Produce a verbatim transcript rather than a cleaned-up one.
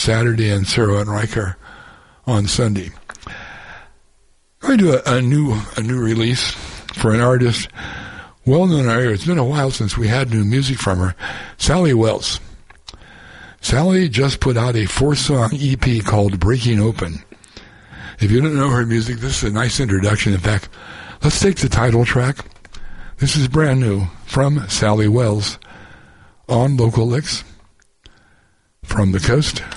Saturday and Sarah and Riker on Sunday. I'm going to do a, a new a new release for an artist well known in our area. It's been a while since we had new music from her, Sally Wells. Sally just put out a four-song E P called Breaking Open. If you don't know her music, this is a nice introduction. In fact, let's take the title track. This is brand new from Sally Wells on Local Licks from the coast